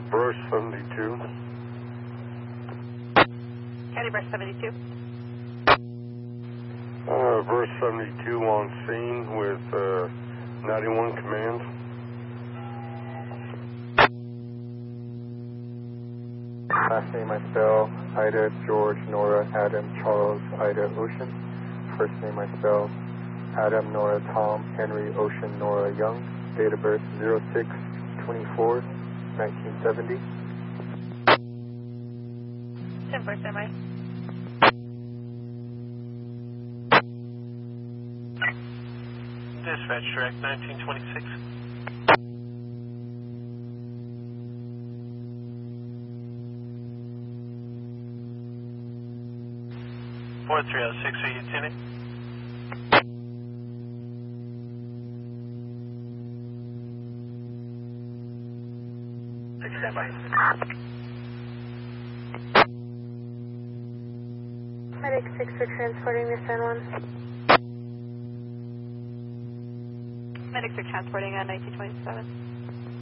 Brush 72. County Brush 72. Brush 72 on scene with 91 command. Last name I spell Ida, George, Nora, Adam, Charles, Ida, Ocean. First name I spell Adam, Nora, Tom, Henry, Ocean, Nora, Young. Date of birth 06/24/1970. 10-4 semi. Dispatch track 1926. Four 306, are you tuning? Standby. Medic 6 for transporting the San Juan. Medic 6 transporting on 1927.